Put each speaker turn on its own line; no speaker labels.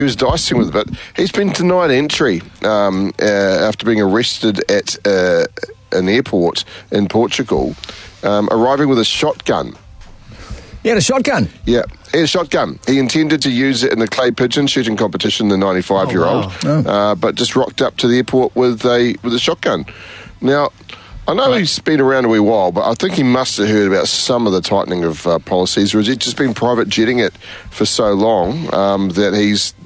was dicing with it, but he's been denied entry after being arrested at an airport in Portugal, arriving with a shotgun.
He had a shotgun?
Yeah, he had a shotgun. He intended to use it in the clay pigeon shooting competition, the 95-year-old, but just rocked up to the airport with a shotgun. Now, I know he's been around a wee while, but I think he must have heard about some of the tightening of policies, or has he just been private jetting it for so long that he's